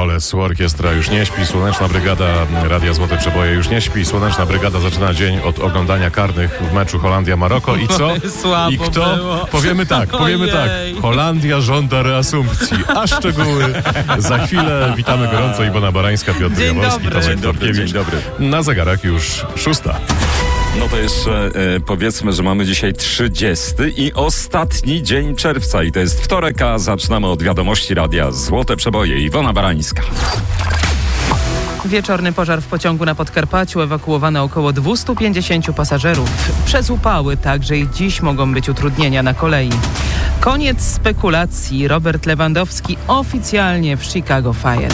Wallace, orkiestra już nie śpi, Słoneczna Brygada Radia Złote Przeboje już nie śpi. Słoneczna Brygada zaczyna dzień od oglądania karnych w meczu Holandia-Maroko i co? Słabo I kto? było. Powiemy tak. Holandia żąda reasumpcji, a szczegóły za chwilę. Witamy gorąco, Iwona Barańska, Piotr Dzień Jaworski, dobry. Tomek Dorkiewicz. Dzień dobry. Na zegarach już 6. No to jeszcze powiedzmy, że mamy dzisiaj 30 i ostatni dzień czerwca i to jest wtorek, a zaczynamy od wiadomości Radia Złote Przeboje. Iwona Barańska. Wieczorny pożar w pociągu na Podkarpaciu, ewakuowano około 250 pasażerów. Przez upały także i dziś mogą być utrudnienia na kolei. Koniec spekulacji. Robert Lewandowski oficjalnie w Chicago Fire.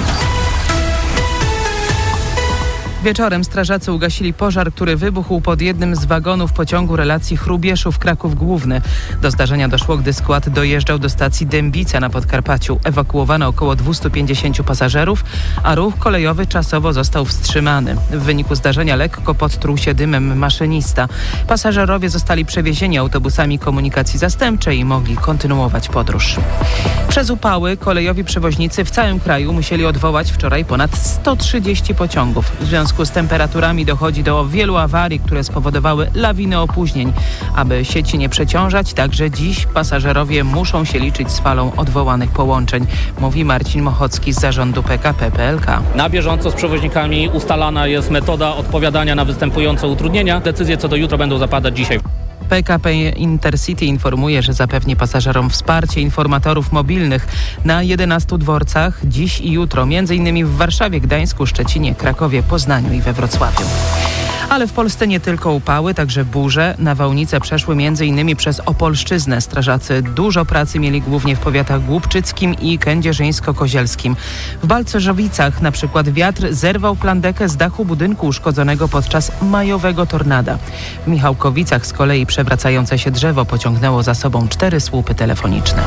Wieczorem strażacy ugasili pożar, który wybuchł pod jednym z wagonów pociągu relacji Chrubieszów-Kraków Główny. Do zdarzenia doszło, gdy skład dojeżdżał do stacji Dębica na Podkarpaciu. Ewakuowano około 250 pasażerów, a ruch kolejowy czasowo został wstrzymany. W wyniku zdarzenia lekko podtruł się dymem maszynista. Pasażerowie zostali przewiezieni autobusami komunikacji zastępczej i mogli kontynuować podróż. Przez upały kolejowi przewoźnicy w całym kraju musieli odwołać wczoraj ponad 130 pociągów. W związku z temperaturami dochodzi do wielu awarii, które spowodowały lawinę opóźnień. Aby sieci nie przeciążać, także dziś pasażerowie muszą się liczyć z falą odwołanych połączeń, mówi Marcin Mochocki z zarządu PKP PLK. Na bieżąco z przewoźnikami ustalana jest metoda odpowiadania na występujące utrudnienia. Decyzje co do jutra będą zapadać dzisiaj. PKP Intercity informuje, że zapewni pasażerom wsparcie informatorów mobilnych na 11 dworcach dziś i jutro, m.in. w Warszawie, Gdańsku, Szczecinie, Krakowie, Poznaniu i we Wrocławiu. Ale w Polsce nie tylko upały, także burze. Nawałnice przeszły m.in. przez Opolszczyznę. Strażacy dużo pracy mieli głównie w powiatach głubczyckim i kędzierzyńsko-kozielskim. W Balcerzowicach na przykład wiatr zerwał plandekę z dachu budynku uszkodzonego podczas majowego tornada. W Michałkowicach z kolei przewracające się drzewo pociągnęło za sobą 4 słupy telefoniczne.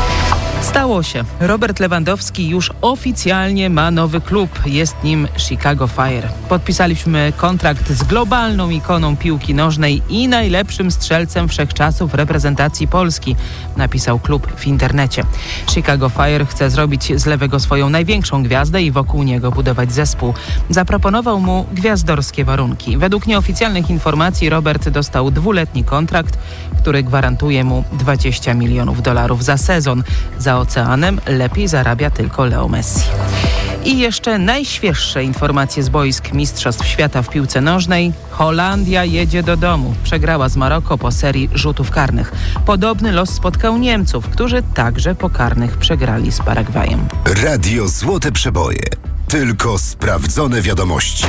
Stało się. Robert Lewandowski już oficjalnie ma nowy klub. Jest nim Chicago Fire. Podpisaliśmy kontrakt z globalną ikoną piłki nożnej i najlepszym strzelcem wszechczasów reprezentacji Polski, napisał klub w internecie. Chicago Fire chce zrobić z lewego swoją największą gwiazdę i wokół niego budować zespół. Zaproponował mu gwiazdorskie warunki. Według nieoficjalnych informacji Robert dostał 2-letni kontrakt, który gwarantuje mu $20 milionów za sezon. Za oceanem lepiej zarabia tylko Leo Messi. I jeszcze najświeższe informacje z boisk Mistrzostw Świata w piłce nożnej. Holandia jedzie do domu. Przegrała z Maroko po serii rzutów karnych. Podobny los spotkał Niemców, którzy także po karnych przegrali z Paragwajem. Radio Złote Przeboje. Tylko sprawdzone wiadomości.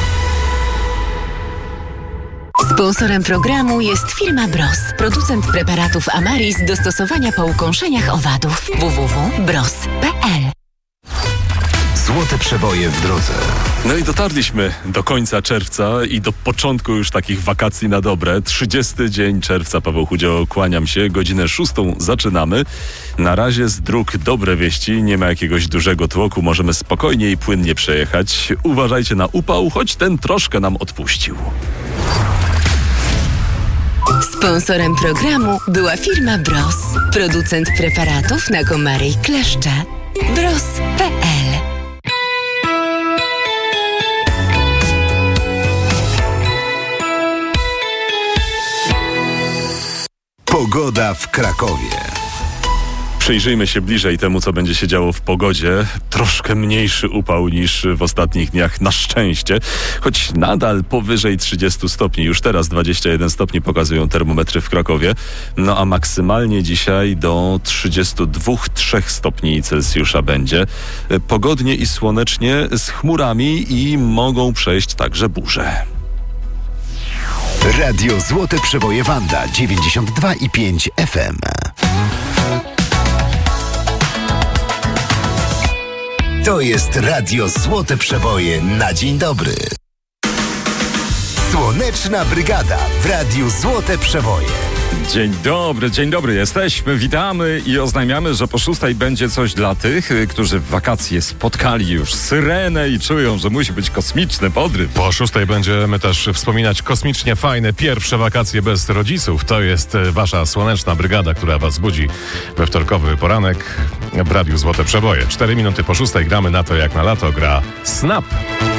Sponsorem programu jest firma Bros, producent preparatów Amaris do stosowania po ukąszeniach owadów. www.bros.pl. Złote Przeboje w drodze. No i dotarliśmy do końca czerwca i do początku już takich wakacji na dobre. 30 dzień czerwca, Paweł Chudzio, kłaniam się. Godzinę 6 zaczynamy. Na razie z dróg dobre wieści. Nie ma jakiegoś dużego tłoku. Możemy spokojnie i płynnie przejechać. Uważajcie na upał, choć ten troszkę nam odpuścił. Sponsorem programu była firma Bros, producent preparatów na komary i kleszcze. Bros.pl. Pogoda w Krakowie. Przyjrzyjmy się bliżej temu, co będzie się działo w pogodzie. Troszkę mniejszy upał niż w ostatnich dniach, na szczęście. Choć nadal powyżej 30 stopni. Już teraz 21 stopni pokazują termometry w Krakowie. No a maksymalnie dzisiaj do 32-3 stopni Celsjusza będzie. Pogodnie i słonecznie z chmurami i mogą przejść także burze. Radio Złote Przeboje Wanda 92,5 FM. To jest Radio Złote Przeboje na dzień dobry. Słoneczna Brygada w Radiu Złote Przeboje. Dzień dobry, jesteśmy, witamy i oznajmiamy, że po 6 będzie coś dla tych, którzy w wakacje spotkali już syrenę i czują, że musi być kosmiczny podryw. Po 6 będziemy też wspominać kosmicznie fajne pierwsze wakacje bez rodziców. To jest wasza słoneczna brygada, która was budzi we wtorkowy poranek w Radiu Złote Przeboje. 4 minuty po 6 gramy na to jak na lato, gra Snap.